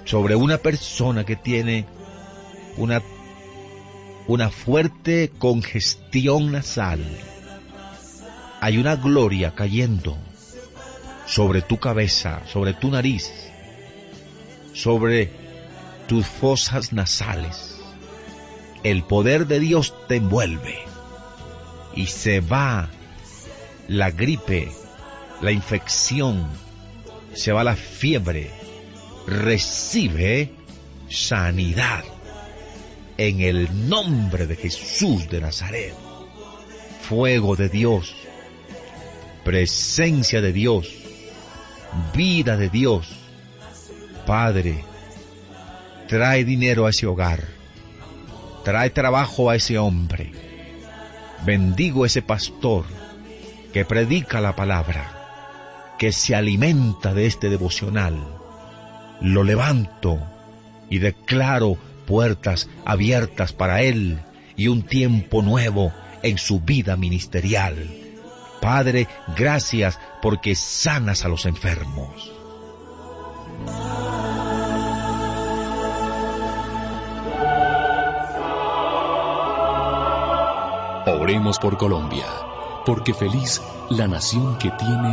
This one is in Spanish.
sobre una persona que tiene una fuerte congestión nasal. Hay una gloria cayendo sobre tu cabeza, sobre tu nariz, sobre tus fosas nasales. El poder de Dios te envuelve y se va la gripe, la infección, se va la fiebre. Recibe sanidad en el nombre de Jesús de Nazaret. Fuego de Dios, presencia de Dios, vida de Dios. Padre, trae dinero a ese hogar, trae trabajo a ese hombre. Bendigo a ese pastor que predica la palabra, que se alimenta de este devocional. Lo levanto y declaro puertas abiertas para él y un tiempo nuevo en su vida ministerial. Padre, gracias porque sanas a los enfermos. Oremos por Colombia, porque feliz la nación que tiene